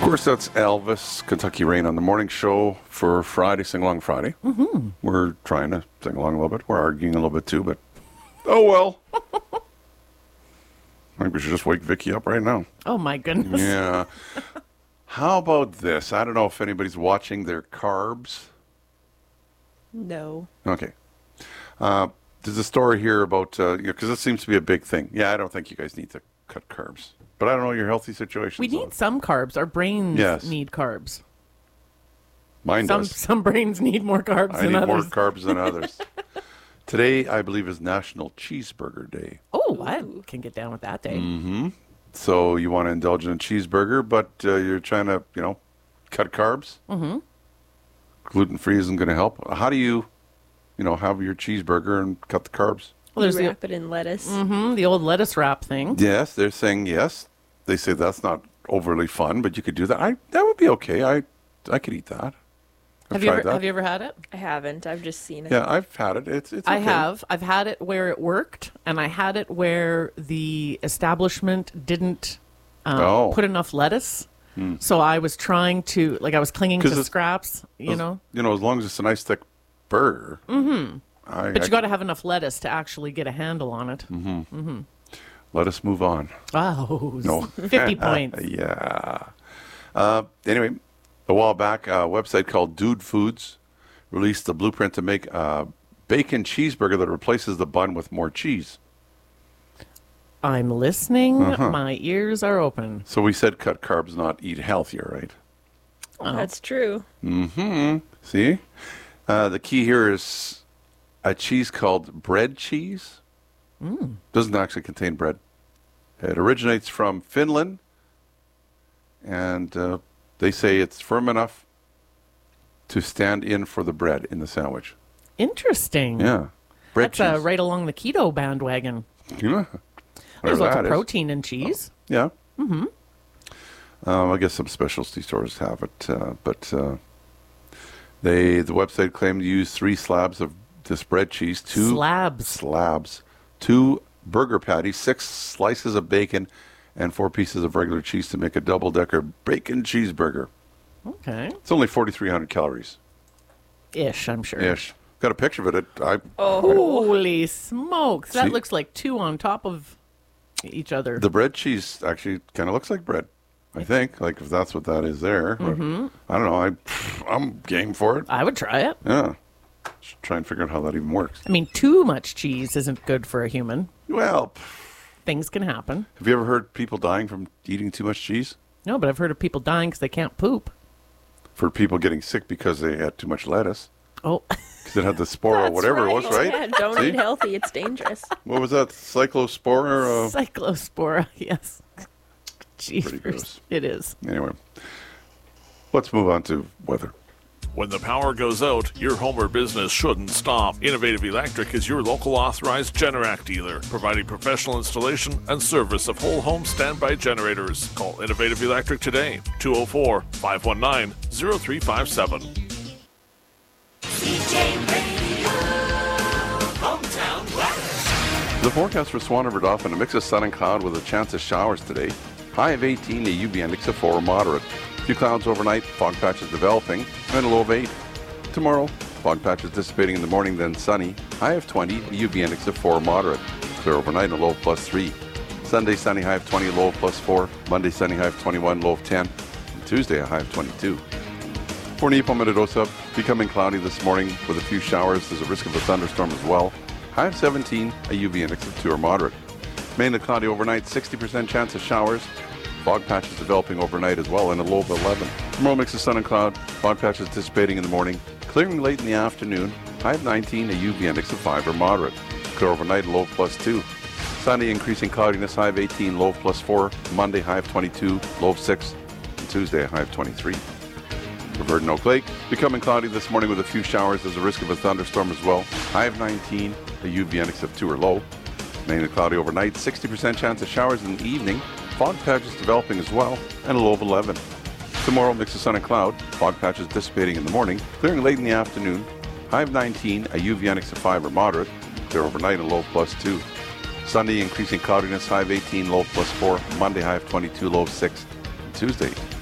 course, that's Elvis, Kentucky Rain on the morning show for Friday, Sing Along Friday. Mm-hmm. We're trying to sing along a little bit. We're arguing a little bit too, but oh well. I think we should just wake Vicky up right now. Oh, my goodness. Yeah. How about this? I don't know if anybody's watching their carbs. No. Okay. There's a story here about, because this seems to be a big thing. Yeah, I don't think you guys need to cut carbs. But I don't know your healthy situation. We need some carbs. Our brains need carbs. Mine does. Some brains need more carbs than others. I need more carbs than others. Today, I believe, is National Cheeseburger Day. Oh, I can get down with that day. Mm-hmm. So you want to indulge in a cheeseburger, but you're trying to, cut carbs. Mm-hmm. Gluten-free isn't going to help. How do you, have your cheeseburger and cut the carbs? Well, you wrap it in lettuce. Mm-hmm, the old lettuce wrap thing. Yes, they're saying yes. They say that's not overly fun, but you could do that. That would be okay. I could eat that. Have you ever had it? I haven't. I've just seen it. Yeah, I've had it. It's okay. I have. I've had it where it worked, and I had it where the establishment didn't put enough lettuce. So I was trying to, I was clinging to scraps, As long as it's a nice thick burger. Mm-hmm. But you got to have enough lettuce to actually get a handle on it. Mm-hmm. Mm-hmm. Let us move on. Oh, no. 50 points. Yeah. Anyway, a while back, a website called Dude Foods released the blueprint to make a bacon cheeseburger that replaces the bun with more cheese. I'm listening. My ears are open. So we said cut carbs, not eat healthier, right? Oh. That's true. Mm-hmm. See? The key here is a cheese called bread cheese. Doesn't actually contain bread. It originates from Finland, and they say it's firm enough to stand in for the bread in the sandwich. Interesting. Yeah. Bread cheese. That's right along the keto bandwagon. Yeah. There's lots of protein in cheese. Yeah. Mm-hmm. I guess some specialty stores have it, but the website claimed to use 3 slabs of this bread cheese, 2 slabs, 2 burger patties, 6 slices of bacon, and 4 pieces of regular cheese to make a double-decker bacon cheeseburger. Okay. It's only 4,300 calories. Ish, I'm sure. Ish. Got a picture of it. Holy smokes. That looks like 2 on top of each other. The bread cheese actually kind of looks like bread, I think, if that's what that is there. Mm-hmm. I don't know. I'm game for it. I would try it. Yeah. Just try and figure out how that even works. I mean, too much cheese isn't good for a human. Well, things can happen. Have you ever heard people dying from eating too much cheese? No, but I've heard of people dying because they can't poop. For people getting sick because they had too much lettuce. Oh. Because it had the spore or whatever it was, right? Yeah, don't eat healthy. It's dangerous. What was that? Cyclospora? Cyclospora, yes. Jeez, it is. Anyway, let's move on to weather. When the power goes out, your home or business shouldn't stop. Innovative Electric is your local authorized Generac dealer, providing professional installation and service of whole home standby generators. Call Innovative Electric today, 204-519-0357. CJ Radio, hometown weather. The forecast for Swan River Dauphin, a mix of sun and cloud with a chance of showers today. High of 18, a UV index of 4, moderate. Few clouds overnight, fog patches developing, and a low of 8. Tomorrow, fog patches dissipating in the morning, then sunny. High of 20, a UV index of 4, moderate. Clear overnight, a low of +3. Sunday, sunny, high of 20, low of +4. Monday, sunny, high of 21, low of 10. And Tuesday, a high of 22. For Nepal, Metadosa, becoming cloudy this morning with a few showers. There's a risk of a thunderstorm as well. High of 17, a UV index of 2 or moderate. Mainly cloudy overnight, 60% chance of showers. Fog patches developing overnight as well, and a low of 11. Tomorrow, mix of sun and cloud. Fog patches dissipating in the morning. Clearing late in the afternoon. High of 19, a UV index of 5 or moderate. Clear overnight, low of +2. Sunday, increasing cloudiness, high of 18, low of +4. Monday, high of 22, low of 6. And Tuesday, a high of 23. For Verdun Oak Lake, becoming cloudy this morning with a few showers. There's a risk of a thunderstorm as well. High of 19, a UV index of 2 or low. Mainly cloudy overnight, 60% chance of showers in the evening. Fog patches developing as well, and a low of 11. Tomorrow, mix of sun and cloud. Fog patches dissipating in the morning, clearing late in the afternoon. High of 19, a UV index of 5 or moderate. Clear overnight, a low of +2. Sunday, increasing cloudiness, high of 18, low of +4. Monday, high of 22, low of 6. And Tuesday,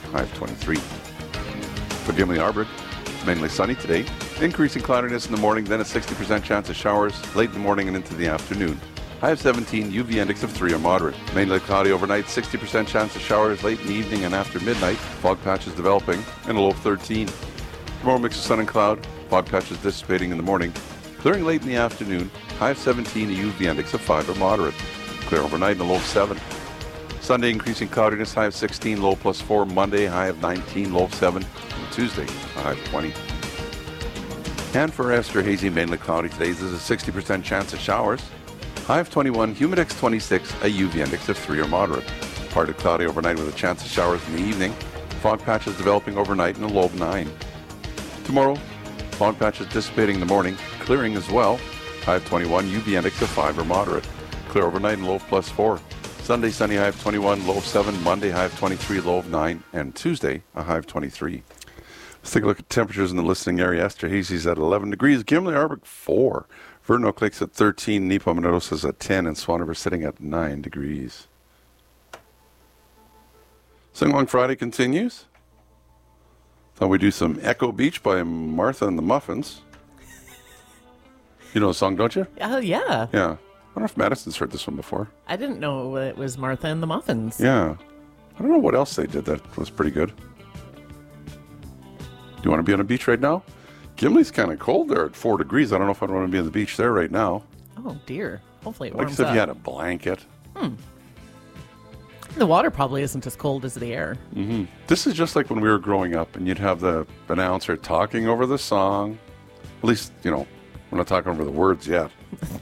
high of 23. For Gimli Arbor, mainly sunny today. Increasing cloudiness in the morning, then a 60% chance of showers late in the morning and into the afternoon. High of 17, UV index of 3 or moderate. Mainly cloudy overnight, 60% chance of showers late in the evening and after midnight. Fog patches developing, and a low of 13. Tomorrow, mix of sun and cloud. Fog patches dissipating in the morning. Clearing late in the afternoon. High of 17, a UV index of 5 or moderate. Clear overnight and a low of 7. Sunday, increasing cloudiness, high of 16, low plus 4. Monday, high of 19, low of 7. And Tuesday, a high of 20. And for Esther, hazy, mainly cloudy today. There's a 60% chance of showers. High of 21, humidex 26, a UV index of 3 or moderate. Partly cloudy overnight with a chance of showers in the evening. Fog patches developing overnight and a low of 9. Tomorrow, fog patches dissipating in the morning, clearing as well. High of 21, UV index of 5 or moderate. Clear overnight and low of plus 4. Sunday, sunny, high of 21, low of 7. Monday, high of 23, low of 9. And Tuesday, a high of 23. Let's take a look at temperatures in the listening area. Esther Hazy's at 11 degrees. Gimli Arbor, 4. Vernon Oak Lake's at 13. Nepomuceno is at 10. And Swan River sitting at 9 degrees. Sing Along Friday continues. Thought we'd do some Echo Beach by Martha and the Muffins. You know the song, don't you? Oh, yeah. Yeah. I wonder if Madison's heard this one before. I didn't know it was Martha and the Muffins. Yeah. I don't know what else they did that was pretty good. Do you want to be on a beach right now? Gimli's kind of cold there at 4 degrees. I don't know if I'd want to be on the beach there right now. Oh, dear. Hopefully it Like warms if up. you had a blanket. The water probably isn't as cold as the air. Mm-hmm. This is just like when we were growing up and you'd have the announcer talking over the song. At least, we're not talking over the words yet.